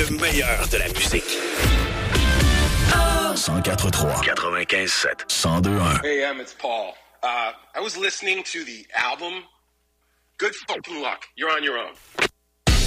Le meilleur de la musique. 104.3 95.7 102.1. Hey, it's Paul. I was listening to the album. Good fucking luck. You're on your own.